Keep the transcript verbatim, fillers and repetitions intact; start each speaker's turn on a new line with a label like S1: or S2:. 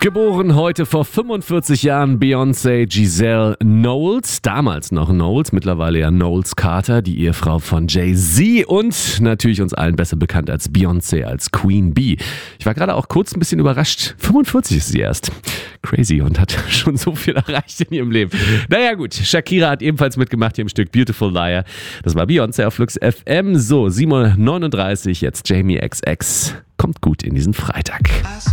S1: Geboren heute vor fünfundvierzig Jahren Beyoncé Giselle Knowles, damals noch Knowles, mittlerweile ja Knowles Carter, die Ehefrau von Jay-Z und natürlich uns allen besser bekannt als Beyoncé, als Queen Bee. Ich war gerade auch kurz ein bisschen überrascht, fünfundvierzig ist sie erst. Crazy und hat schon so viel erreicht in ihrem Leben. Naja gut, Shakira hat ebenfalls mitgemacht hier im Stück Beautiful Liar. Das war Beyoncé auf Flux F M. So, sieben Uhr neununddreißig, jetzt Jamie X X. Kommt gut in diesen Freitag.